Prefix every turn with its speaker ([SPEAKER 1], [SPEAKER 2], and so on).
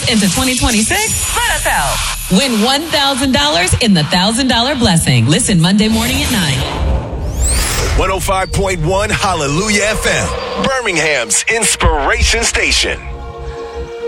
[SPEAKER 1] into 2026? Let us help. Win $1,000 in the $1,000 Blessing. Listen Monday morning at 9.
[SPEAKER 2] 105.1 Hallelujah FM, Birmingham's inspiration station.